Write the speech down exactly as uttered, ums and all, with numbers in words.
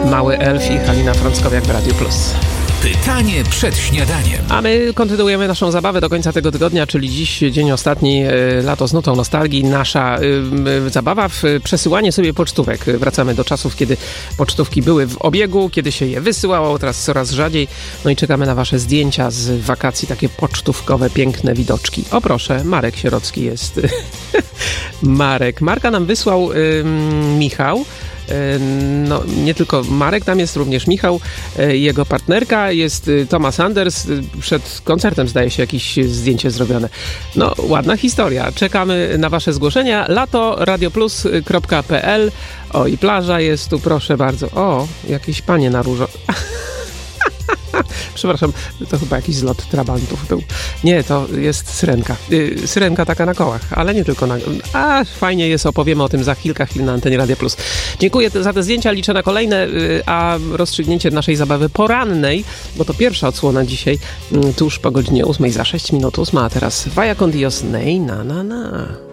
Mały Elf i Halina Frąckowiak w Radiu Plus. Pytanie przed śniadaniem. A my kontynuujemy naszą zabawę do końca tego tygodnia, czyli dziś dzień ostatni, lato z nutą nostalgii. Nasza y, zabawa w przesyłanie sobie pocztówek. Wracamy do czasów, kiedy pocztówki były w obiegu, kiedy się je wysyłało, teraz coraz rzadziej. No i czekamy na wasze zdjęcia z wakacji, takie pocztówkowe, piękne widoczki. O proszę, Marek Sierocki jest. Marek. Marka nam wysłał y, Michał. No, nie tylko Marek, tam jest również Michał, jego partnerka, jest Thomas Anders, przed koncertem zdaje się jakieś zdjęcie zrobione. No, ładna historia. Czekamy na wasze zgłoszenia. lato radioplus kropka p l. O, i plaża jest tu, proszę bardzo. O, jakieś panie na różo. Przepraszam, to chyba jakiś zlot trabantów był. Nie, to jest syrenka. Yy, syrenka taka na kołach, ale nie tylko na... A, fajnie jest, opowiemy o tym za kilka chwil na antenie Radia Plus. Dziękuję za te zdjęcia, liczę na kolejne, yy, a rozstrzygnięcie naszej zabawy porannej, bo to pierwsza odsłona dzisiaj, yy, tuż po godzinie ósmej za sześć minut ósma, a teraz Vaya con Dios, nej, na, na, na.